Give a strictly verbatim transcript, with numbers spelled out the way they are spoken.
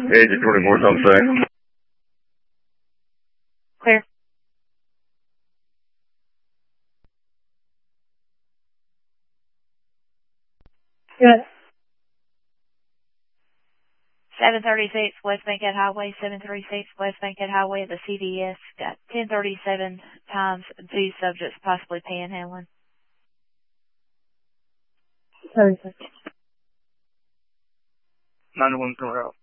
Agent twenty-four, something say. Clear. Good. seven thirty-six West Bankhead Highway, seven thirty-six West Bankhead Highway at the C D S. Got ten thirty-seven times two subjects possibly panhandling. thirty-six. ninety-one, route.